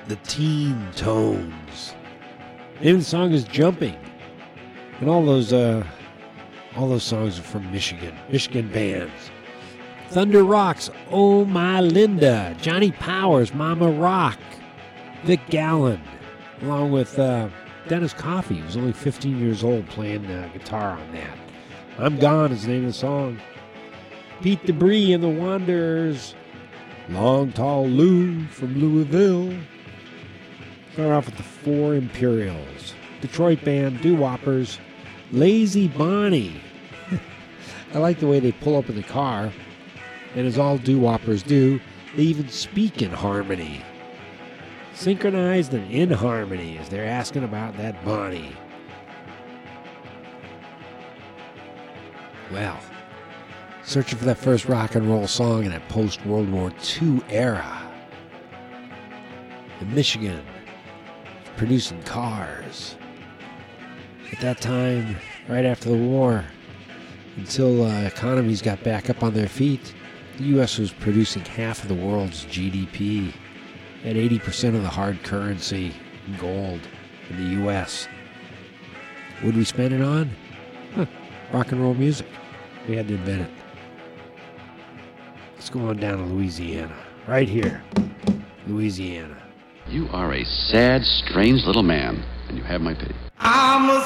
the Teen Tones. The name of the song is Jumping. And all those songs are from Michigan bands. Thunder Rocks, Oh My Linda, Johnny Powers, Mama Rock, Vic Gallen, along with Dennis Coffey, who was only 15 years old, playing guitar on that. I'm Gone is the name of the song. Pete Debris and the Wanderers, Long Tall Lou from Louisville. Start off with the Four Imperials, Detroit band, Doo-Woppers, Lazy Bonnie. I like the way they pull up in the car, and as all doo-woppers do, they even speak in harmony. Synchronized and in harmony as they're asking about that Bonnie. Well, searching for that first rock and roll song in that post-World War II era. In Michigan, producing cars. At that time, right after the war, until economies got back up on their feet, the U.S. was producing half of the world's GDP, at 80% of the hard currency, gold, in the U.S. What did we spend it on? Rock and roll music. We had to invent it. Let's go on down to Louisiana. Right here. Louisiana. You are a sad, strange little man, and you have my pity. I'm a